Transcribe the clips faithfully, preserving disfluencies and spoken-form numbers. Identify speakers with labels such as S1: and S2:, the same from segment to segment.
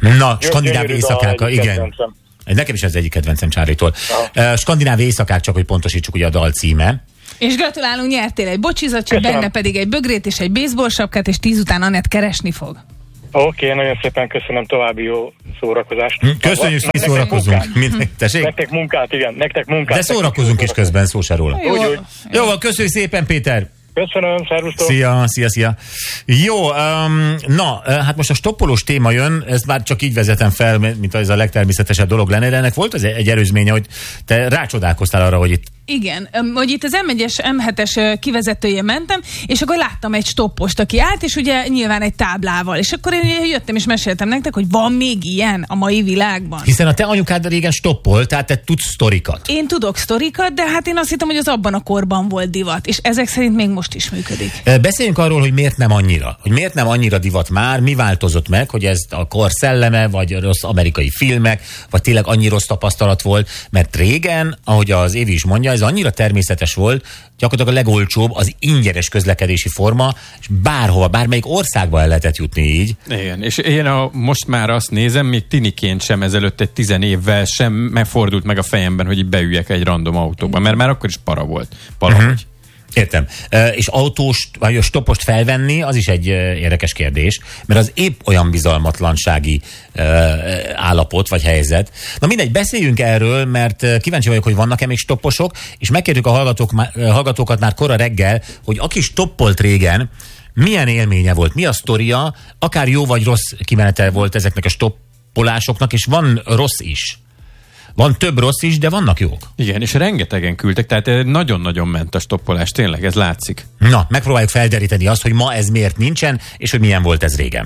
S1: Na, skandináv éjszakákkal, igen. Kedvencem. Nekem is ez egyik kedvencem Csáritól. Uh, skandináv éjszakák, csak hogy pontosítsuk ugye a dal címe.
S2: És gratulálunk, nyertél egy bocsizacsit, benne pedig egy bögrét és egy baseball sapkát, és tíz után Anett keresni fog.
S3: Oké, okay, nagyon szépen köszönöm, további jó szórakozást.
S1: Köszönjük, hogy szórakozunk.
S3: Nektek munkát, igen, nektek munkát.
S1: De szórakozunk is közben, szó se róla.
S2: Jó,
S1: jó, jó, köszönjük szépen, Péter.
S3: Köszönöm, szervusztok.
S1: Szia, szia, szia. Jó, um, na, hát most a stoppolós téma jön, ezt már csak így vezetem fel, mint ez a legtermészetesebb dolog lenne, de ennek volt az egy erőzménye, hogy te rácsodálkoztál arra, hogy itt
S2: igen, hogy itt az em egyes, em hetes kivezetője mentem, és akkor láttam egy stoppost, aki állt, és ugye nyilván egy táblával, és akkor én jöttem és meséltem nektek, hogy van még ilyen a mai világban.
S1: Hiszen a te anyukád régen stoppol, tehát te tudsz sztorikat.
S2: Én tudok sztorikat, de hát én azt hittem, hogy az abban a korban volt divat, és ezek szerint még most is működik.
S1: Beszéljünk arról, hogy miért nem annyira. Hogy miért nem annyira divat már, mi változott meg, hogy ez a kor szelleme, vagy rossz amerikai filmek, vagy tényleg annyi rossz tapasztalat volt, mert régen, ahogy az Évi is mondja, ez annyira természetes volt, gyakorlatilag a legolcsóbb az ingyenes közlekedési forma, és bárhova, bármelyik országba el lehetett jutni így.
S4: Igen, és én a, most már azt nézem, még tiniként sem ezelőtt egy tizen évvel sem megfordult meg a fejemben, hogy így beüljek egy random autóba, mert már akkor is para volt. Para uh-huh. hogy.
S1: Értem. Uh, és autós, vagy a stoppost felvenni, az is egy uh, érdekes kérdés, mert az épp olyan bizalmatlansági uh, állapot, vagy helyzet. Na mindegy, beszéljünk erről, mert uh, kíváncsi vagyok, hogy vannak-e még stopposok, és megkérjük a hallgatók, uh, hallgatókat már kora reggel, hogy aki stoppolt régen, milyen élménye volt, mi a sztoria, akár jó vagy rossz kimenetel volt ezeknek a stoppolásoknak, és van rossz is. Van több rossz is, de vannak jók.
S4: Igen, és rengetegen küldtek, tehát nagyon-nagyon ment a stoppolás, tényleg, ez látszik.
S1: Na, megpróbáljuk felderíteni azt, hogy ma ez miért nincsen, és hogy milyen volt ez régen.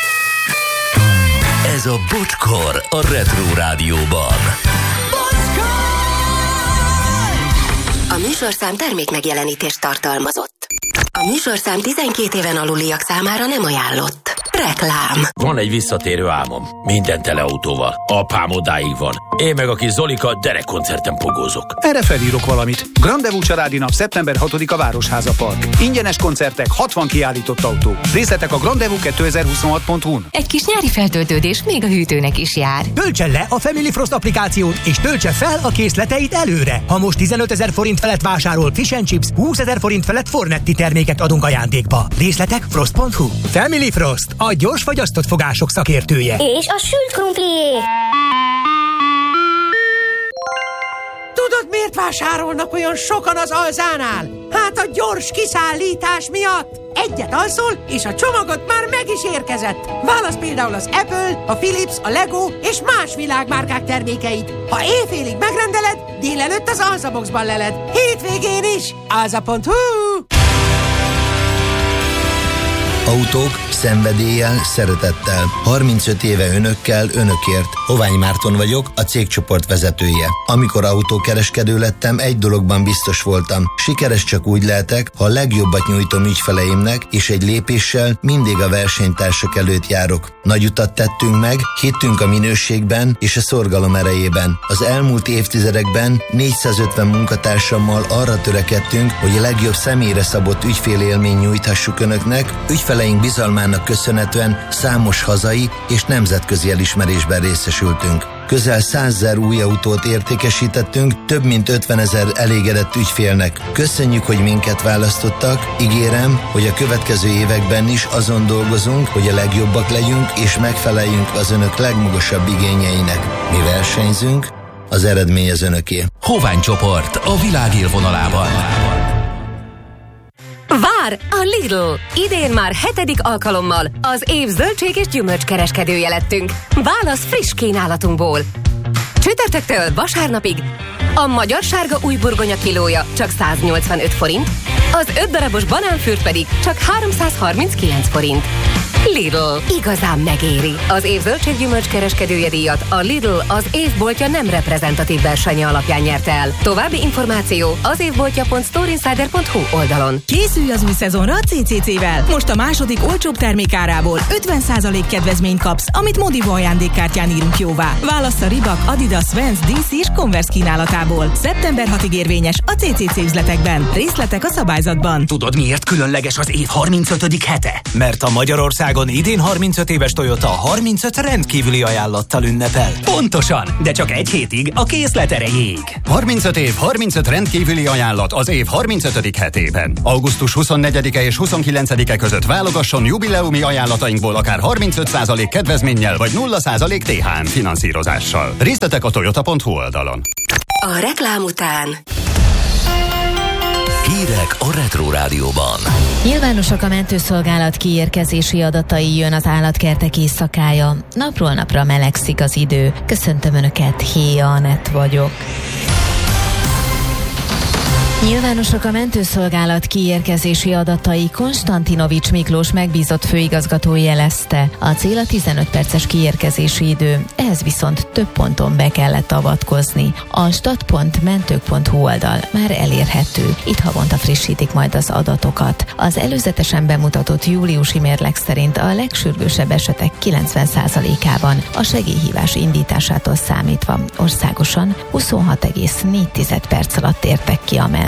S5: Ez a Bocskor a Retro Rádióban.
S6: A műsorszám termék megjelenítést tartalmazott. A műsorszám tizenkét éven aluliak számára nem ajánlott. Reklám.
S5: Van egy visszatérő álmom. Minden tele autóval. Apám odáig van. Én meg a kis Zolika derekkoncerten pogózok.
S7: Erre felírok valamit. Grandevú családi nap szeptember hatodika Városháza Park. Ingyenes koncertek, hatvan kiállított autó. Részletek a grandevú kétezer-huszonhat pont hu-n.
S8: Egy kis nyári feltöltődés még a hűtőnek is jár.
S9: Töltse le a Family Frost applikációt, és töltse fel a készleteit előre. Ha most tizenötezer forint felett vásárol Fish and Chips, húszezer forint felett Fornetti terméket adunk ajándékba. Részletek frost pont hu. Family Frost, a gyors fagyasztott fogások szakértője.
S10: És a sült krumplié.
S11: Tudod, miért vásárolnak olyan sokan az Alzánál? Hát a gyors kiszállítás miatt. Egyet alszol, és a csomagot már meg is érkezett. Válasz például az Apple, a Philips, a Lego és más világmárkák termékeit. Ha éjfélig megrendeled, délelőtt az Alza Boxban leled. Hétvégén is. alza pont hu.
S12: Autók szenvedéllyel, szeretettel. harmincöt éve önökkel, önökért. Hovány Márton vagyok, a cégcsoport vezetője. Amikor autókereskedő lettem, egy dologban biztos voltam. Sikeres csak úgy lehetek, ha a legjobbat nyújtom ügyfeleimnek, és egy lépéssel mindig a versenytársak előtt járok. Nagy utat tettünk meg, hittünk a minőségben és a szorgalom erejében. Az elmúlt évtizedekben négyszázötven munkatársammal arra törekedtünk, hogy a legjobb személyre szabott ügyfélélmény nyújthassuk önöknek, ügyfeleink bizalmának köszönhetően számos hazai és nemzetközi elismerésben részesültünk. Közel százezer új autót értékesítettünk, több mint ötvenezer elégedett ügyfélnek. Köszönjük, hogy minket választottak, ígérem, hogy a következő években is azon dolgozunk, hogy a legjobbak legyünk és megfeleljünk az önök legmagasabb igényeinek. Mi versenyzünk, az eredmény az önöké.
S5: Hovány csoport a világ élvonalában.
S6: Vár a Lidl! Idén már hetedik alkalommal az év zöldség és gyümölcs kereskedője lettünk. Válasz friss kínálatunkból. Csütörtöktől vasárnapig a magyar sárga új burgonya kilója csak száznyolcvanöt forint, az öt darabos banánfürt pedig csak háromszázharminckilenc forint. Lidl. Igazán megéri. Az év zöldséggyümölcs kereskedője díjat a Lidl az évboltja nem reprezentatív versenye alapján nyerte el. További információ az évboltja pont storeinsider pont hu oldalon.
S13: Készülj az új szezonra a cé cé cé-vel. Most a második olcsóbb termékárából ötven százalék kedvezményt kapsz, amit Modivo ajándékkártyán írunk jóvá. Válassz a Reebok, Adidas, Vans, dé cé és Converse kínálatából. szeptember hatodika érvényes a cé cé cé üzletekben. Részletek a szabályzatban.
S9: Tudod, miért különleges az év harmincötödik hete? Mert a Magyarország
S10: Magyarországon idén harmincöt éves Toyota harmincöt rendkívüli ajánlattal ünnepel.
S14: Pontosan, de csak egy hétig a készlet erejéig.
S15: harmincöt év, harmincöt rendkívüli ajánlat az év harmincötödik hetében. augusztus huszonnegyedike és huszonkilencedike között válogasson jubileumi ajánlatainkból akár harmincöt százalék kedvezménnyel vagy nulla százalék té há em finanszírozással. Részletek a toyota pont hu oldalon.
S6: A reklám után
S5: Hírek a Retro Rádióban.
S8: Nyilvánosak a mentőszolgálat kiérkezési adatai, jön az állatkertek éjszakája. Napról napra melegszik az idő. Köszöntöm Önöket, Héja Anett vagyok. Nyilvánosak a mentőszolgálat kiérkezési adatai, Konstantinovics Miklós megbízott főigazgató jelezte. A cél a tizenöt perces kiérkezési idő, ehhez viszont több ponton be kellett avatkozni. A stat pont mentők pont hu oldal már elérhető. Itt havonta frissítik majd az adatokat. Az előzetesen bemutatott júliusi mérleg szerint a legsürgősebb esetek kilencven százalékában a segélyhívás indításától számítva országosan huszonhat egész négy perc alatt értek ki a mentők.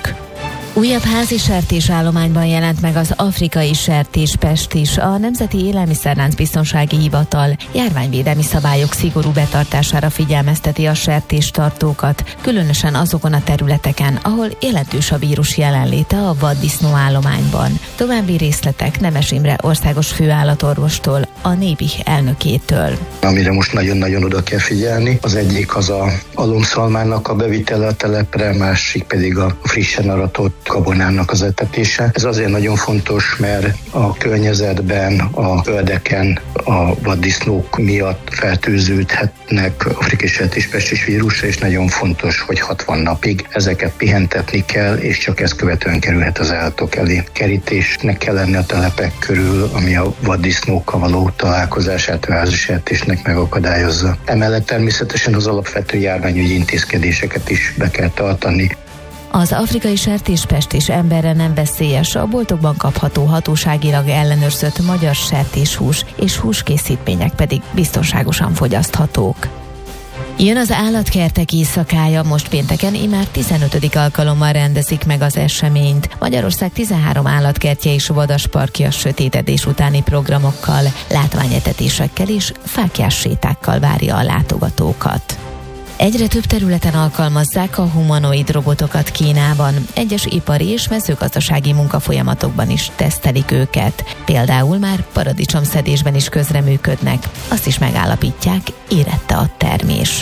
S8: Újabb házi sertésállományban jelent meg az afrikai sertéspest is. A Nemzeti Élelmiszerlánc Biztonsági Hivatal járványvédelmi szabályok szigorú betartására figyelmezteti a sertéstartókat, különösen azokon a területeken, ahol jelentős a vírus jelenléte a vaddisznó állományban. További részletek Nemes Imre országos főállatorvostól, a Nébih elnökétől.
S16: Amire most nagyon-nagyon oda kell figyelni, az egyik az a alomszalmának a bevitele a telepre, másik pedig a frissen aratott gabonának az etetése. Ez azért nagyon fontos, mert a környezetben, a földeken a vaddisznók miatt fertőződhetnek afrikai sertéspestis vírusra, és nagyon fontos, hogy hatvan napig ezeket pihentetni kell, és csak ezt követően kerülhet az állatok elé. Kerítésnek kell lenni a telepek körül, ami a vaddisznókkal való találkozását a házi sertésnek megakadályozza. Emellett természetesen az alapvető járványügyi intézkedéseket is be kell tartani.
S8: Az afrikai sertéspest is emberre nem veszélyes, a boltokban kapható hatóságilag ellenőrzött magyar sertéshús és húskészítmények pedig biztonságosan fogyaszthatók. Jön az állatkertek éjszakája, most pénteken immár tizenötödik alkalommal rendezik meg az eseményt. Magyarország tizenhárom állatkertje és vadasparkja sötétedés utáni programokkal, látványetetésekkel és fáklyás sétákkal várja a látogatókat. Egyre több területen alkalmazzák a humanoid robotokat Kínában. Egyes ipari és mezőgazdasági munkafolyamatokban is tesztelik őket. Például már paradicsomszedésben is közreműködnek. Azt is megállapítják, érette a termés.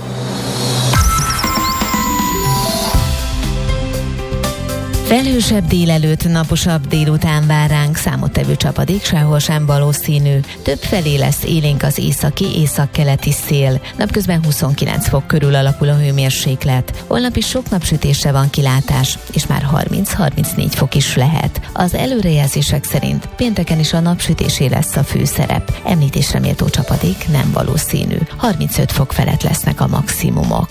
S8: Felhősebb délelőtt, naposabb délután vár ránk, számottevő csapadék sehol sem valószínű. Többfelé lesz élénk az északi, északkeleti szél. Napközben huszonkilenc fok körül alakul a hőmérséklet. Holnap is sok napsütésre van kilátás, és már harminc-harmincnégy fok is lehet. Az előrejelzések szerint pénteken is a napsütésé lesz a főszerep. Említésre méltó csapadék nem valószínű. harmincöt fok felett lesznek a maximumok.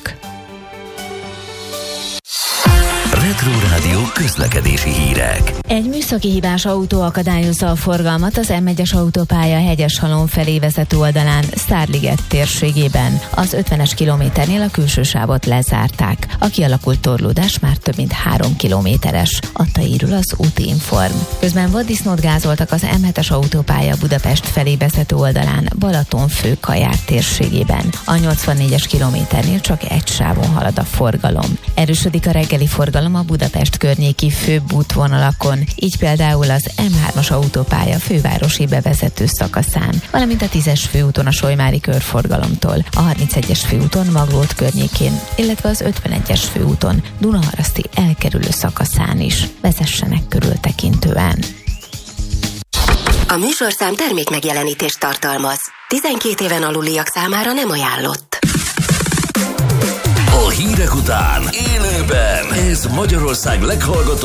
S5: Retro Rádió közlekedési hírek.
S8: Egy műszaki hibás autó akadályozza a forgalmat az em egyes autópálya Hegyeshalom felé vezető oldalán, Szárliget térségében. Az ötvenes kilométernél a külső sávot lezárták. A kialakult torlódás már több mint három kilométeres, adta írul az Útinform. Közben vaddisznót gázoltak az em hetes autópálya Budapest felé vezető oldalán, Balaton-Főkajár térségében. A nyolcvannégyes kilométernél csak egy sávon halad a forgalom. Erősödik a reggeli forgalom a Budapest környéki főbb útvonalakon, így például az em hármas autópálya fővárosi bevezető szakaszán, valamint a tízes főúton a Solymári körforgalomtól, a harmincegyes főúton Maglód környékén, illetve az ötvenegyes főúton Dunaharaszti elkerülő szakaszán is. Vezessenek körültekintően.
S6: A műsorszám termék megjelenítést tartalmaz. tizenkét éven aluliak számára nem ajánlott.
S5: A hírek után élőben ez Magyarország leghallgatóbb